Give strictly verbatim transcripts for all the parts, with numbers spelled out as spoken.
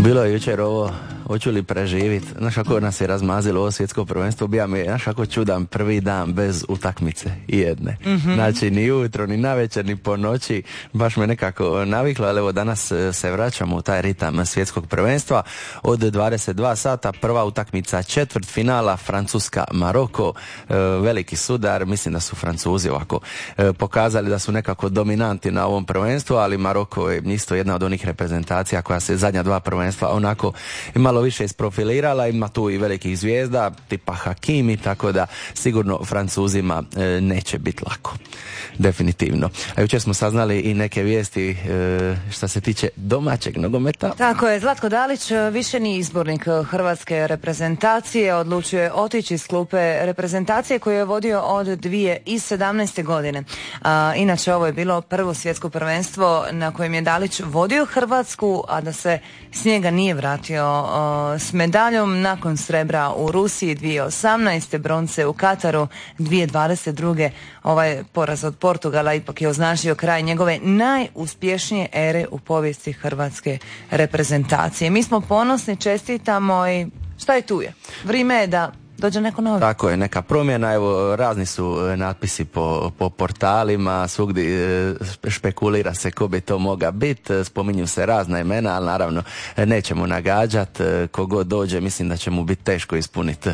Bilo je jučer ovo, hoću li preživit, znaš kako nas je razmazilo ovo svjetsko prvenstvo, bija mi, znaš kako čudan prvi dan bez utakmice i jedne. Mm-hmm. Znači ni ujutro, ni navečer, ni po noći, baš me nekako naviklo, ali evo danas se vraćamo u taj ritam svjetskog prvenstva. Od dvadeset dva sata prva utakmica četvrt finala Francuska-Maroko, e, veliki sudar, mislim da su Francuzi ovako e, pokazali da su nekako dominanti na ovom prvenstvu, ali Maroko je isto jedna od onih reprezentacija koja se zadnja dva prvenstva onako malo više isprofilirala, ima tu i velikih zvijezda tipa Hakimi, tako da sigurno Francuzima e, neće biti lako, definitivno. A jučer smo saznali i neke vijesti e, što se tiče domaćeg nogometa. Tako je, Zlatko Dalić više nije izbornik hrvatske reprezentacije, odlučio je otići iz klupe reprezentacije koju je vodio od dvije tisuće sedamnaeste. godine. A, inače ovo je bilo prvo svjetsko prvenstvo na kojem je Dalić vodio Hrvatsku, a da se s njega nije vratio o, s medaljom nakon srebra u Rusiji dvije tisuće osamnaeste. bronce u Kataru dvije tisuće dvadeset druge. Ovaj poraz od Portugala ipak je označio kraj njegove najuspješnije ere u povijesti hrvatske reprezentacije. Mi smo ponosni, čestitamo i šta je tu je? Vrijeme je da dođe neko novi. Tako je, neka promjena, evo razni su natpisi po, po portalima, svugdje špekulira se ko bi to moga biti, spominju se razna imena, ali naravno nećemo nagađati, kogod dođe mislim da će mu biti teško ispuniti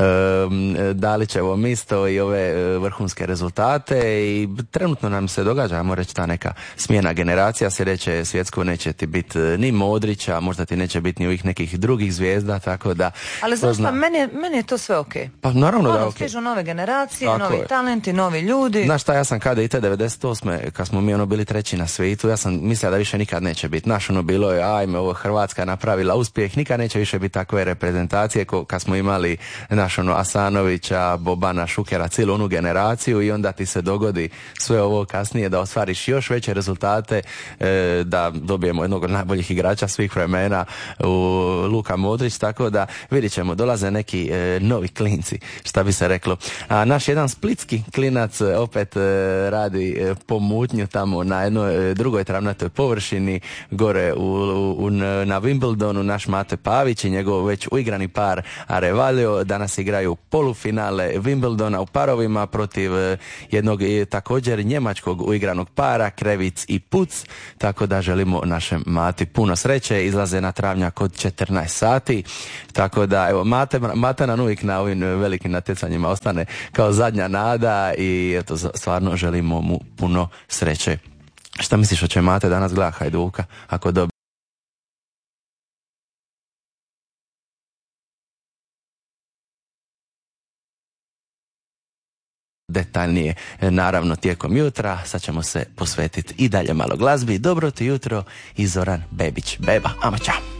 Dalićevo misto i ove vrhunske rezultate i trenutno nam se događa, ajmo reći, ta neka smjena generacija, sljedeće svjetsko neće ti biti ni Modrića, možda ti neće biti ni ovih nekih drugih zvijezda, tako da... Ali znaš šta, meni je, meni je to sve ok. Pa naravno ono, da ok. Stižu nove generacije, tako novi je. talenti, novi ljudi. Znaš šta, ja sam kada i te devedeset osme kad smo mi ono bili treći na svijetu, ja sam mislio da više nikad neće biti. Naš ono bilo je, ajme, ovo Hrvatska napravila uspjeh, nikad neće više biti takve reprezentacije ko, kad smo imali naš ono Asanovića, Bobana, Šukera, cijelu onu generaciju i onda ti se dogodi sve ovo kasnije da ostvariš još veće rezultate, e, da dobijemo jednog od najboljih igrača svih vremena u Luka Modrić, tako da vidit ćemo, dolaze neki e, novi klinci, šta bi se reklo. A naš jedan splitski klinac opet e, radi e, pomutnju tamo na jednoj e, drugoj travnatoj površini gore u, u, na Wimbledonu. Naš Mate Pavić i njegov već uigrani par Arevalio danas igraju polufinale Wimbledona u parovima protiv e, jednog e, također njemačkog uigranog para, Krevic i Puc, tako da želimo našem Mati puno sreće. Izlaze na travnjak od četrnaest sati, tako da evo Mate, Mate nam uvijek na ovim velikim natjecanjima ostane kao zadnja nada i eto, stvarno želimo mu puno sreće. Šta misliš, hoće Mate danas gleda Hajduka ako dobije? Detaljnije naravno tijekom jutra. Sad ćemo se posvetiti i dalje malo glazbi. Dobro ti jutro i Zoran Bebić. Beba, ama čao.